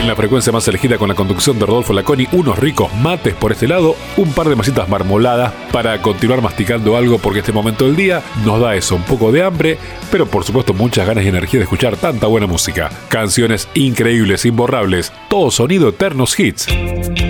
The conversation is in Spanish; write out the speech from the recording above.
En la frecuencia más elegida, con la conducción de Rodolfo Laconi, unos ricos mates por este lado, un par de masitas marmoladas para continuar masticando algo, porque este momento del día nos da eso, un poco de hambre, pero por supuesto muchas ganas y energía de escuchar tanta buena música. Canciones increíbles, imborrables, todo sonido, eternos hits.